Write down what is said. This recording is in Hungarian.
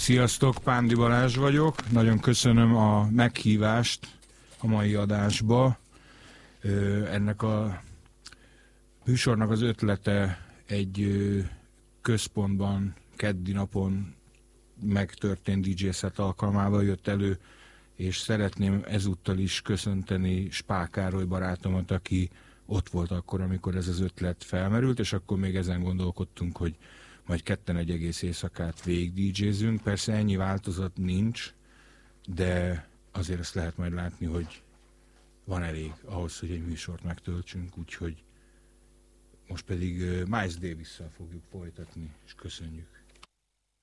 Sziasztok, Pándi Balázs vagyok. Nagyon köszönöm a meghívást a mai adásba. Ennek a műsornak az ötlete egy központban keddi napon megtörtént DJ set alkalmával jött elő, és szeretném ezúttal is köszönteni Spák Károly barátomat, aki ott volt akkor, amikor ez az ötlet felmerült, és akkor még ezen gondolkodtunk, hogy majd ketten egy egész éjszakát végig DJ-zünk. Persze ennyi változat nincs, de azért ezt lehet majd látni, hogy van elég ahhoz, hogy egy műsort megtöltsünk, úgyhogy most pedig Miles Davis-szel fogjuk folytatni, és köszönjük.